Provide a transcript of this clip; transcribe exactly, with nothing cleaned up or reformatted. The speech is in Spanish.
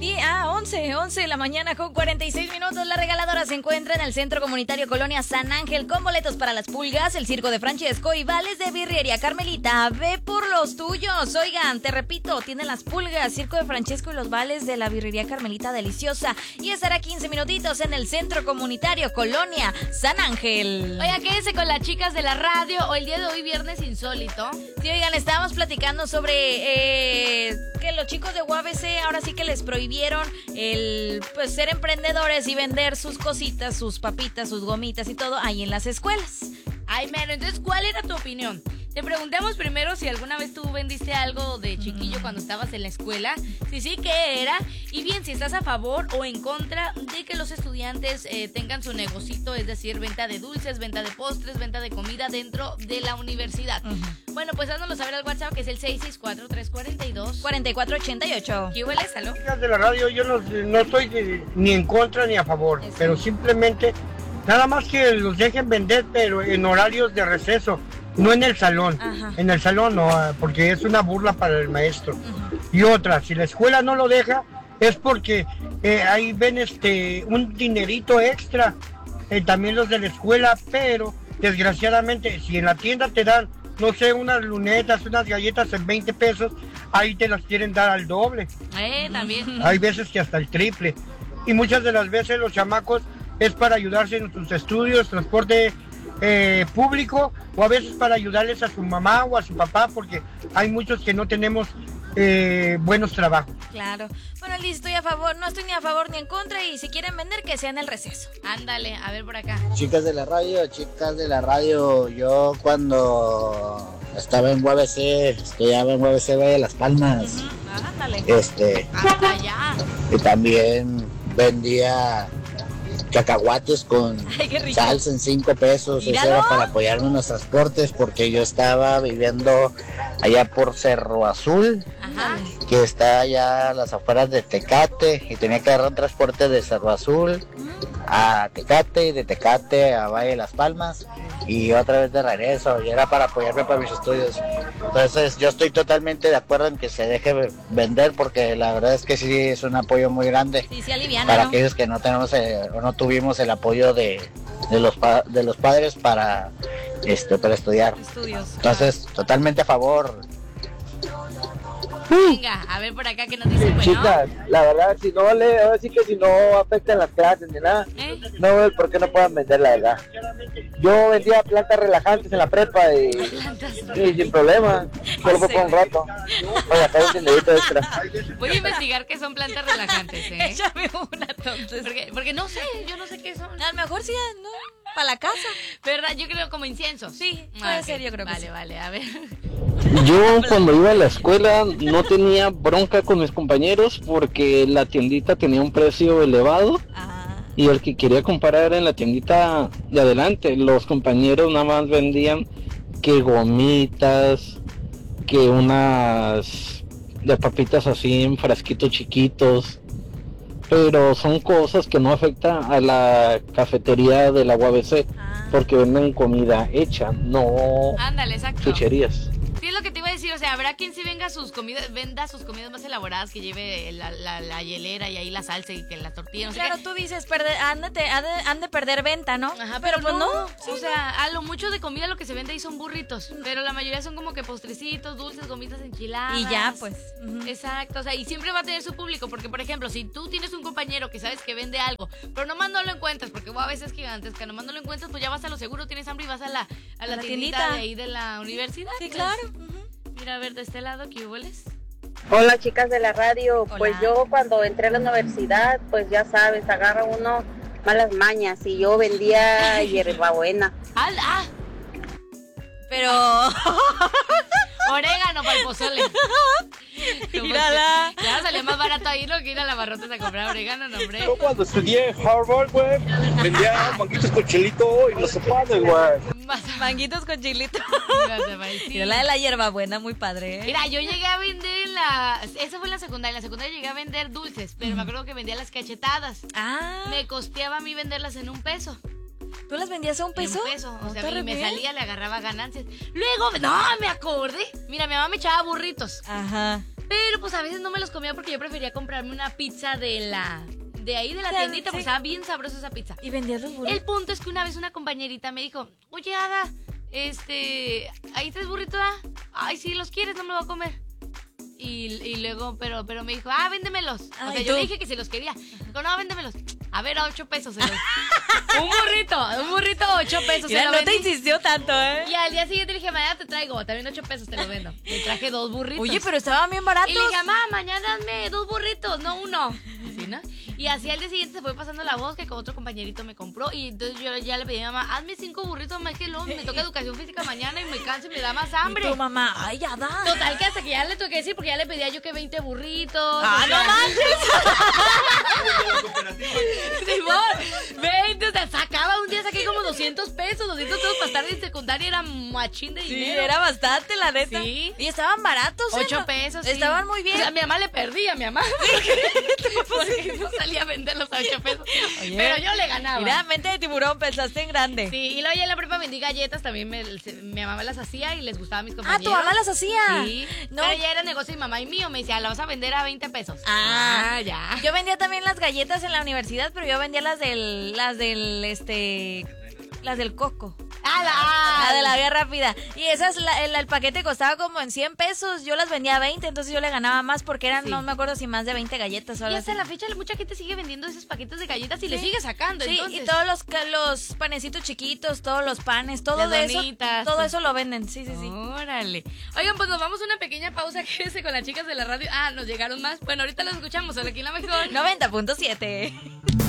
Die, ah, once, once de la mañana con cuarenta y seis minutos. La regaladora se encuentra en el Centro Comunitario Colonia San Ángel con boletos para las pulgas, el Circo de Francesco y vales de Birrería Carmelita. Ve por los tuyos. Oigan, te repito, tienen las pulgas, Circo de Francesco y los vales de la Birrería Carmelita deliciosa. Y estará quince minutitos en el Centro Comunitario Colonia San Ángel. Oiga, quédense con las chicas de la radio o el día de hoy, viernes insólito. Sí, oigan, estábamos platicando sobre eh, que los chicos de U A B C ahora sí que les prohibieron el pues ser emprendedores y vender sus cositas, sus papitas, sus gomitas y todo ahí en las escuelas. Ay, Mero, entonces, ¿cuál era tu opinión? Te preguntamos primero si alguna vez tú vendiste algo de chiquillo cuando estabas en la escuela. Si sí, ¿qué era? Y bien, si estás a favor o en contra de que los estudiantes eh, tengan su negocito, es decir, venta de dulces, venta de postres, venta de comida dentro de la universidad. Uh-huh. Bueno, pues háganoslo saber al WhatsApp, que es el seis seis cuatro, tres cuatro dos, cuatro cuatro ocho ocho. ¿Qué huele? ¿Salud? De la radio yo no, no estoy de, ni en contra ni a favor, ¿sí? Pero simplemente nada más que los dejen vender, pero en horarios de receso. No en el salón, Ajá. en el salón no, porque es una burla para el maestro. Uh-huh. Y otra, si la escuela no lo deja, es porque eh, ahí ven este un dinerito extra, eh, también los de la escuela, pero desgraciadamente si en la tienda te dan, no sé, unas lunetas, unas galletas en veinte pesos, ahí te las quieren dar al doble. Eh, también. Hay veces que hasta el triple. Y muchas de las veces los chamacos es para ayudarse en sus estudios, transporte Eh, público, o a veces para ayudarles a su mamá o a su papá, porque hay muchos que no tenemos eh, buenos trabajos. Claro. Bueno, Liz, estoy a favor, no estoy ni a favor ni en contra, y si quieren vender, que sea en el receso. Ándale, a ver por acá. Chicas de la radio, chicas de la radio, yo cuando estaba en U A B C, estudiaba en U A B C de Las Palmas. Uh-huh. Ándale. Este, hasta allá. Y también vendía cacahuates con Ay, salsa en cinco pesos. Míralo. Eso era para apoyarme en los transportes, porque yo estaba viviendo allá por Cerro Azul. Ajá. Que está allá a las afueras de Tecate, y tenía que agarrar un transporte de Cerro Azul a Tecate y de Tecate a Valle de Las Palmas y otra vez de regreso, y era para apoyarme para mis estudios. Entonces yo estoy totalmente de acuerdo en que se deje vender, porque la verdad es que sí es un apoyo muy grande. Sí, sí, aliviana, para ¿no? Aquellos que no tenemos eh, o no tuvimos el apoyo de, de los pa- de los padres para este para estudiar. Estudios. Entonces, totalmente a favor. Venga, a ver por acá que nos dicen, sí, bueno. Chicas, la verdad, si no le, ahora sí que si no afectan las clases ni nada, ¿Eh? no veo por qué no puedan vender, la verdad. Yo vendía plantas relajantes en la prepa y, y sin problema, solo fue por un rato. Oye, acá hay un dinerito extra. Voy a investigar qué son plantas relajantes, ¿eh? Échame una, entonces. Porque, porque no sé, yo no sé qué son. A lo mejor sí, ¿no? Para la casa. ¿Verdad? Yo creo como incienso. Sí, puede ah, ser, okay. Yo creo que vale, sí. Vale, a ver. Yo cuando iba a la escuela no tenía bronca con mis compañeros porque la tiendita tenía un precio elevado. Ah. Y el que quería comprar era en la tiendita de adelante. Los compañeros nada más vendían que gomitas, que unas de papitas así en frasquitos chiquitos. Pero son cosas que no afectan a la cafetería de la U A B C, ah. porque venden comida hecha, no Ándale, exacto. chucherías. Sí, es lo que te iba a decir, o sea, habrá quien sí venga sus comidas, venda sus comidas más elaboradas, que lleve la, la, la hielera y ahí la salsa y que la tortilla, no sé claro, qué. Tú dices, perder, han, de, han, de, han de perder venta, ¿no? Ajá, pero, pero pues no, no. Sí, o sea, a lo mucho de comida lo que se vende ahí son burritos, pero la mayoría son como que postrecitos, dulces, gomitas enchiladas. Y ya, pues. Uh-huh. Exacto, o sea, y siempre va a tener su público, porque por ejemplo, si tú tienes un compañero que sabes que vende algo, pero nomás no lo encuentras, porque wow, a veces es gigantesca, nomás no lo encuentras, pues ya vas a lo seguro, tienes hambre y vas a la, a la, la tiendita, tiendita de ahí de la universidad. Sí, claro. Uh-huh. Mira, a ver, de este lado, ¿qué hueles? Hola, chicas de la radio. Hola. Pues yo cuando entré a la universidad, pues ya sabes, agarra uno malas mañas y yo vendía hierbabuena. ¡Ah! ah. Pero... orégano para el pozole. Mírala. Ya salía más barato ahí, ¿no? Que ir a la Barrotes a comprar orégano, no, hombre. Yo cuando estudié en Harvard, güey, vendía manguitos con chilito y los zapatos, güey. Manguitos con chilito. Sí. Mira la de la hierbabuena, muy padre, ¿eh? Mira, yo llegué a vender en la... Esa fue en la secundaria. En la secundaria llegué a vender dulces, pero mm. me acuerdo que vendía las cachetadas. Ah. Me costeaba a mí venderlas en un peso. ¿Tú las vendías a un peso? Un peso, o sea, y me salía, le agarraba ganancias. Luego, no, me acordé. Mira, mi mamá me echaba burritos. Ajá. Pero pues a veces no me los comía porque yo prefería comprarme una pizza de la... de ahí de la Sí, tiendita, sí. pues estaba bien sabrosa esa pizza. ¿Y vendías los burritos? El punto es que una vez una compañerita me dijo, oye, Ada, este, ¿ahí tres burritos? Ah? Ay, si los quieres, no me lo voy a comer. Y, y luego, pero, pero me dijo, ah, véndemelos. O Ay, sea, yo tú. le dije que se los quería. Dijo, no, véndemelos. A ver, a ocho pesos. Se los... un burrito, un burrito, ocho pesos. Mira, se lo no te vendí. insistió tanto, ¿eh? Y al día siguiente le dije, mañana te traigo, también ocho pesos te lo vendo. Le traje dos burritos. Oye, pero estaban bien baratos. Y le dije, mamá, mañana hazme dos burritos, no uno. Así, ¿no? Y así al día siguiente se fue pasando la voz que con otro compañerito me compró. Y entonces yo ya le pedí a mi mamá, hazme cinco burritos más que luego me toca educación física mañana y me canso y me da más hambre. Y tu mamá, ay, ya da. Total, que hasta que ya le tuve que decir, porque ya le pedía yo que veinte burritos. Ah, o sea, no manches. Simón, veinte, o sea, sacaba un día, saqué como doscientos pesos, doscientos pesos para estar en secundaria, era machín de Sí, dinero. era bastante, la neta. Sí. Y estaban baratos, ¿eh? Ocho No- pesos, sí. Estaban muy bien. O sea, a mi mamá le perdí a mi mamá. Porque no salía a venderlos a ocho pesos. Pero yo le ganaba. Mira, mente de tiburón, pensaste en grande. Sí, y luego ya en la prepa vendí galletas, también me, se- mi mamá las hacía y les gustaba a mis Ah, compañeros. tu mamá las hacía. Sí, No. pero ya era negocio de mi mamá y mío, me decía, la vas a vender a veinte pesos. Ah, ya. Yo vendía también las galletas en la universidad, pero yo vendía las del, las del, este, las del coco. Ah, la, La de la guerra rápida. Y esas, la- el, el paquete costaba como en cien pesos. Yo las vendía a veinte, entonces yo le ganaba más porque eran, Sí. no me acuerdo si más de veinte galletas o Y algo hasta así. la fecha mucha gente sigue vendiendo esos paquetes de galletas y le sigue sacando. Sí, entonces. y todos los, ca- los panecitos chiquitos, todos los panes, todo Las de eso, donitas. todo eso lo venden, sí, sí, sí. Órale. Oigan, pues nos vamos a una pequeña pausa. Quédese con las chicas de la radio. Ah, nos llegaron más. Bueno, ahorita las escuchamos. Solo aquí en la mejor. noventa punto siete.